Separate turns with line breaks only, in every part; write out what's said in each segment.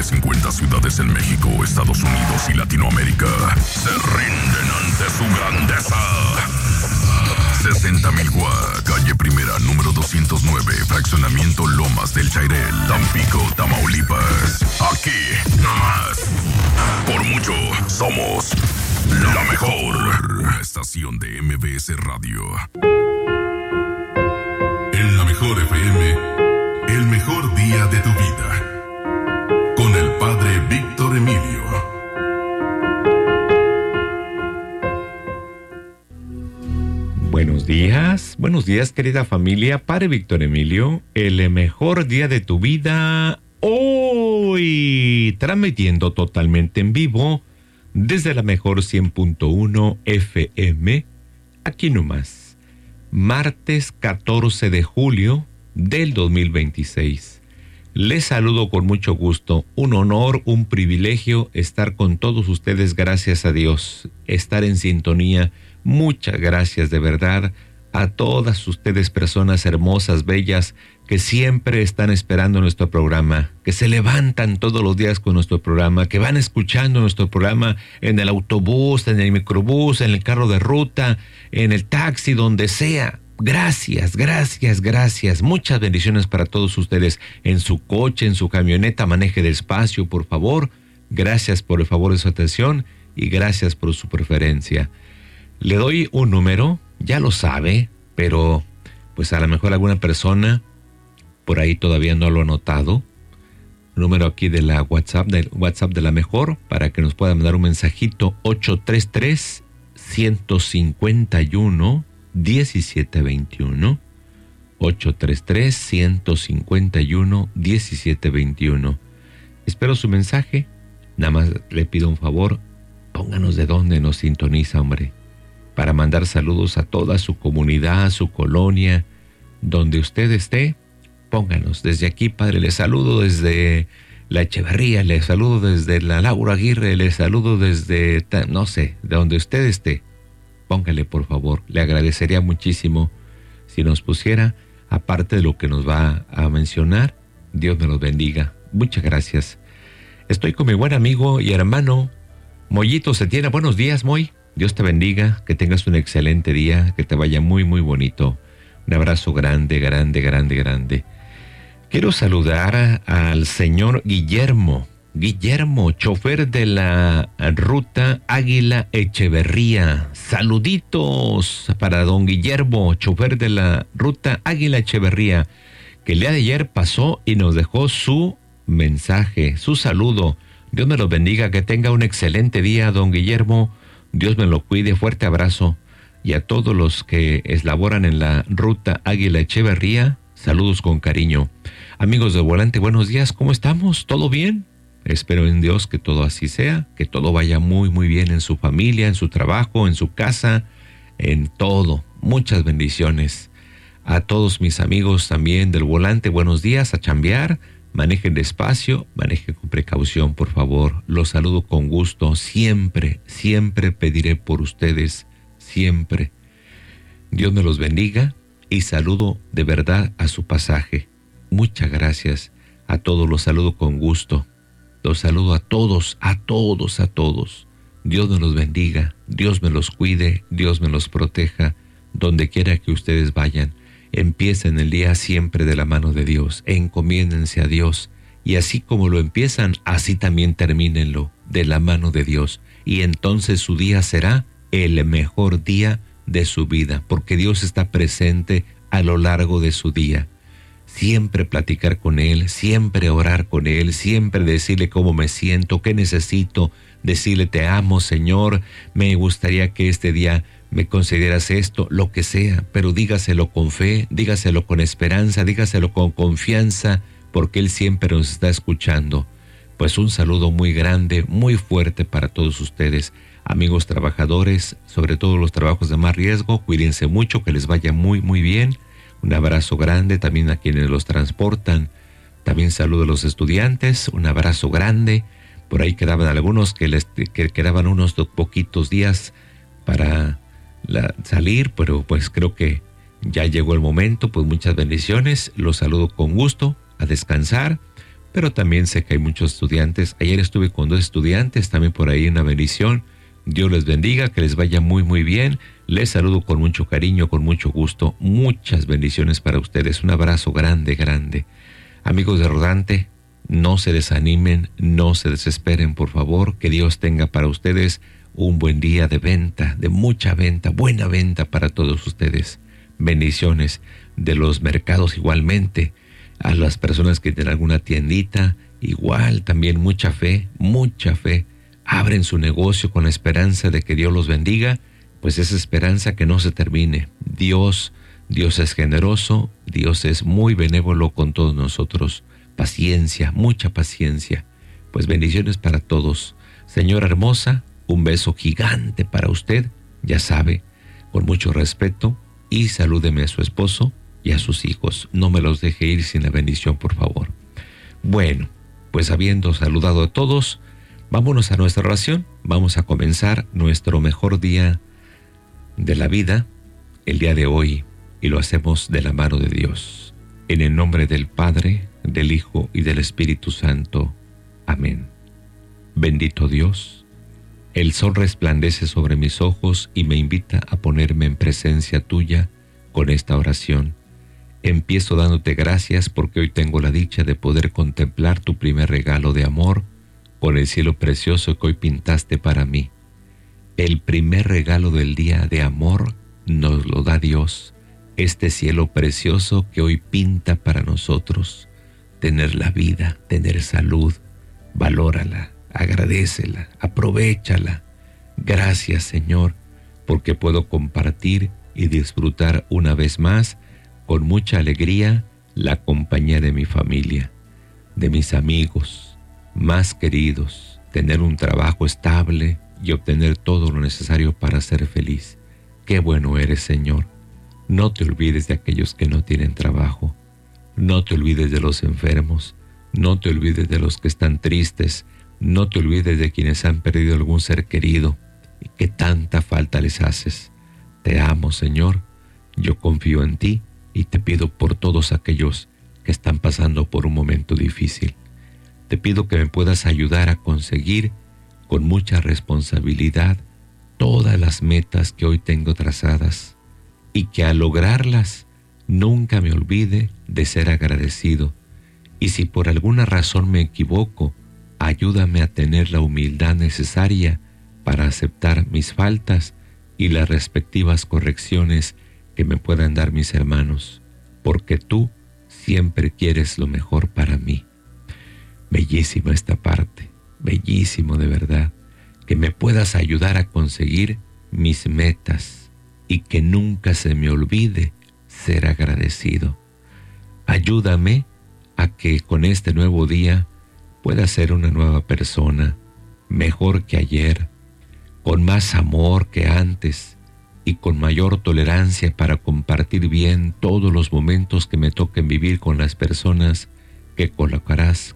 50 ciudades en México, Estados Unidos y Latinoamérica se rinden ante su grandeza. 60,000 Guá, calle Primera, número 209, fraccionamiento Lomas del Chairel, Tampico, Tamaulipas. Aquí, nomás. Por mucho, somos la mejor estación de MBS Radio. En la mejor FM, el mejor día de tu vida. Con el padre Víctor Emilio.
Buenos días querida familia, padre Víctor Emilio, el mejor día de tu vida, hoy transmitiendo totalmente en vivo desde la mejor 100.1 FM, aquí nomás, martes 14 de julio del 2026. Les saludo con mucho gusto, un honor, un privilegio estar con todos ustedes, gracias a Dios, estar en sintonía. Muchas gracias de verdad a todas ustedes, personas hermosas, bellas, que siempre están esperando nuestro programa, que se levantan todos los días con nuestro programa, que van escuchando nuestro programa en el autobús, en el microbús, en el carro de ruta, en el taxi, donde sea. Gracias, gracias, gracias. Muchas bendiciones para todos ustedes. En su coche, en su camioneta, maneje despacio, por favor. Gracias por el favor de su atención y gracias por su preferencia. Le doy un número, ya lo sabe, pero pues a lo mejor alguna persona por ahí todavía no lo ha notado. Número aquí de la WhatsApp de la mejor, para que nos pueda mandar un mensajito, 833-151-1721. 833-151-1721. Espero su mensaje. Nada más le pido un favor, pónganos de dónde nos sintoniza, hombre, para mandar saludos a toda su comunidad, a su colonia, donde usted esté. Pónganos desde aquí, padre, le saludo desde la Echeverría, le saludo desde la Laura Aguirre, le saludo desde, no sé, de donde usted esté. Póngale, por favor, le agradecería muchísimo si nos pusiera, aparte de lo que nos va a mencionar. Dios me los bendiga. Muchas gracias. Estoy con mi buen amigo y hermano, Moyito Setiena. Buenos días, Moy. Dios te bendiga, que tengas un excelente día, que te vaya muy, muy bonito. Un abrazo grande, grande, grande, grande. Quiero saludar al señor Guillermo, chofer de la ruta Águila Echeverría. Saluditos para don Guillermo, chofer de la ruta Águila Echeverría, que el día de ayer pasó y nos dejó su mensaje, su saludo. Dios me los bendiga, que tenga un excelente día, don Guillermo. Dios me lo cuide, fuerte abrazo. Y a todos los que laboran en la ruta Águila Echeverría, saludos con cariño. Amigos de Volante, buenos días, ¿cómo estamos? ¿Todo bien? Espero en Dios que todo así sea, que todo vaya muy, muy bien en su familia, en su trabajo, en su casa, en todo. Muchas bendiciones. A todos mis amigos también del Volante, buenos días, a chambear. Manejen despacio, manejen con precaución, por favor. Los saludo con gusto. Siempre, siempre pediré por ustedes. Siempre. Dios me los bendiga y saludo de verdad a su pasaje. Muchas gracias. A todos los saludo con gusto. Los saludo a todos, a todos, a todos. Dios me los bendiga. Dios me los cuide. Dios me los proteja. Donde quiera que ustedes vayan. Empiecen el día siempre de la mano de Dios, encomiéndense a Dios, y así como lo empiezan, así también termínenlo, de la mano de Dios, y entonces su día será el mejor día de su vida, porque Dios está presente a lo largo de su día. Siempre platicar con Él, siempre orar con Él, siempre decirle cómo me siento, qué necesito, decirle te amo, Señor, me gustaría que este día me consideras esto, lo que sea, pero dígaselo con fe, dígaselo con esperanza, dígaselo con confianza, porque Él siempre nos está escuchando. Pues un saludo muy grande, muy fuerte para todos ustedes, amigos trabajadores, sobre todo los trabajos de más riesgo, cuídense mucho, que les vaya muy, muy bien. Un abrazo grande también a quienes los transportan. También saludo a los estudiantes, un abrazo grande. Por ahí quedaban algunos que quedaban unos poquitos días para salir, pero pues creo que ya llegó el momento. Pues muchas bendiciones, los saludo con gusto, a descansar, pero también sé que hay muchos estudiantes. Ayer estuve con 2 estudiantes, también por ahí una bendición. Dios les bendiga, que les vaya muy muy bien. Les saludo con mucho cariño, con mucho gusto. Muchas bendiciones para ustedes. Un abrazo grande, grande. Amigos de Rodante, no se desanimen, no se desesperen, por favor. Que Dios tenga para ustedes un buen día de venta, de mucha venta, buena venta para todos ustedes. Bendiciones de los mercados igualmente. A las personas que tienen alguna tiendita, igual también mucha fe, mucha fe. Abren su negocio con la esperanza de que Dios los bendiga, pues esa esperanza que no se termine. Dios es generoso, Dios es muy benévolo con todos nosotros. Paciencia, mucha paciencia. Pues bendiciones para todos. Señora hermosa, un beso gigante para usted, ya sabe, con mucho respeto, y salúdeme a su esposo y a sus hijos. No me los deje ir sin la bendición, por favor. Bueno, pues habiendo saludado a todos, vámonos a nuestra oración. Vamos a comenzar nuestro mejor día de la vida, el día de hoy, y lo hacemos de la mano de Dios. En el nombre del Padre, del Hijo y del Espíritu Santo. Amén. Bendito Dios, el sol resplandece sobre mis ojos y me invita a ponerme en presencia tuya con esta oración. Empiezo dándote gracias porque hoy tengo la dicha de poder contemplar tu primer regalo de amor con el cielo precioso que hoy pintaste para mí. El primer regalo del día de amor nos lo da Dios, este cielo precioso que hoy pinta para nosotros. Tener la vida, tener salud, valórala, agradécela, aprovéchala. Gracias, Señor, porque puedo compartir y disfrutar una vez más con mucha alegría la compañía de mi familia, de mis amigos más queridos, tener un trabajo estable y obtener todo lo necesario para ser feliz. Qué bueno eres, Señor. No te olvides de aquellos que no tienen trabajo. No te olvides de los enfermos. No te olvides de los que están tristes. No te olvides de quienes han perdido algún ser querido y que tanta falta les haces. Te amo, Señor. Yo confío en ti y te pido por todos aquellos que están pasando por un momento difícil. Te pido que me puedas ayudar a conseguir con mucha responsabilidad todas las metas que hoy tengo trazadas y que al lograrlas nunca me olvide de ser agradecido. Y si por alguna razón me equivoco, ayúdame a tener la humildad necesaria para aceptar mis faltas y las respectivas correcciones que me puedan dar mis hermanos, porque tú siempre quieres lo mejor para mí. Bellísima esta parte, bellísimo de verdad, que me puedas ayudar a conseguir mis metas y que nunca se me olvide ser agradecido. Ayúdame a que con este nuevo día pueda ser una nueva persona, mejor que ayer, con más amor que antes y con mayor tolerancia para compartir bien todos los momentos que me toquen vivir con las personas que colocarás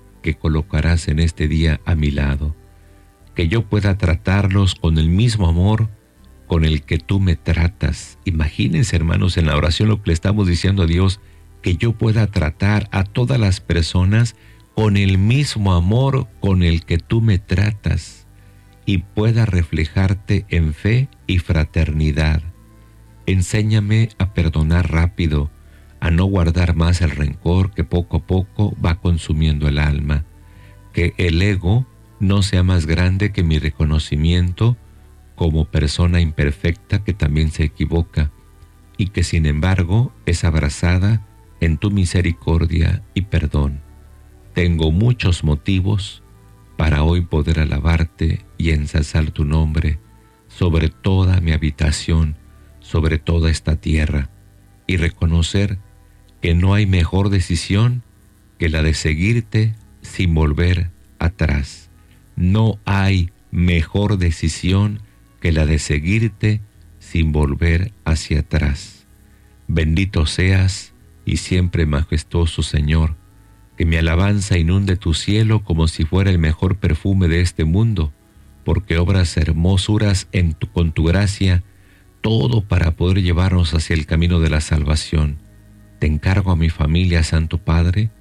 en este día a mi lado. Que yo pueda tratarlos con el mismo amor con el que tú me tratas. Imagínense, hermanos, en la oración lo que le estamos diciendo a Dios, que yo pueda tratar a todas las personas con el mismo amor con el que tú me tratas y pueda reflejarte en fe y fraternidad. Enséñame a perdonar rápido, a no guardar más el rencor que poco a poco va consumiendo el alma. Que el ego no sea más grande que mi reconocimiento como persona imperfecta que también se equivoca y que sin embargo es abrazada en tu misericordia y perdón. Tengo muchos motivos para hoy poder alabarte y ensalzar tu nombre sobre toda mi habitación, sobre toda esta tierra, y reconocer que no hay mejor decisión que la de seguirte sin volver atrás. No hay mejor decisión que la de seguirte sin volver hacia atrás. Bendito seas y siempre majestuoso Señor, que mi alabanza inunde tu cielo como si fuera el mejor perfume de este mundo, porque obras hermosuras con tu gracia, todo para poder llevarnos hacia el camino de la salvación. Te encargo a mi familia, Santo Padre,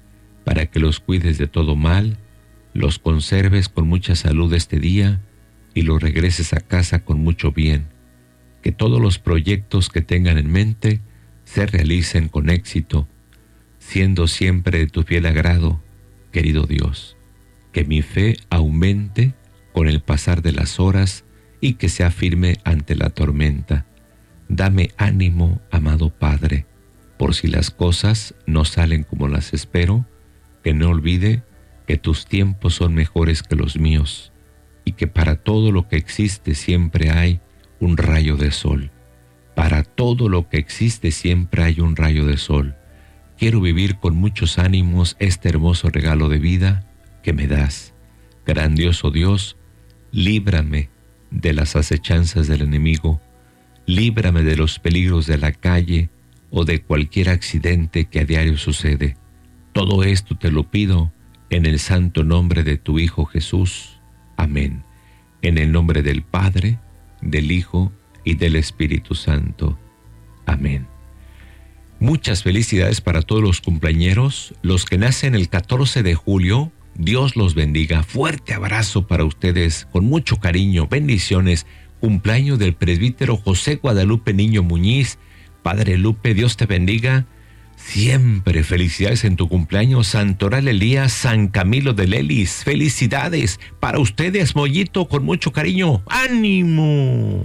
para que los cuides de todo mal, los conserves con mucha salud este día y los regreses a casa con mucho bien. Que todos los proyectos que tengan en mente se realicen con éxito, siendo siempre de tu fiel agrado, querido Dios. Que mi fe aumente con el pasar de las horas y que sea firme ante la tormenta. Dame ánimo, amado Padre, por si las cosas no salen como las espero, que no olvide que tus tiempos son mejores que los míos y que para todo lo que existe siempre hay un rayo de sol. Para todo lo que existe siempre hay un rayo de sol. Quiero vivir con muchos ánimos este hermoso regalo de vida que me das. Grandioso Dios, líbrame de las acechanzas del enemigo, líbrame de los peligros de la calle o de cualquier accidente que a diario sucede. Todo esto te lo pido en el santo nombre de tu Hijo Jesús. Amén. En el nombre del Padre, del Hijo y del Espíritu Santo. Amén. Muchas felicidades para todos los cumpleañeros, los que nacen el 14 de julio. Dios los bendiga. Fuerte abrazo para ustedes, con mucho cariño. Bendiciones. Cumpleaños del presbítero José Guadalupe Niño Muñiz. Padre Lupe, Dios te bendiga. Siempre felicidades en tu cumpleaños. Santoral Elías, San Camilo de Lelis. Felicidades para ustedes, Mollito, con mucho cariño. ¡Ánimo!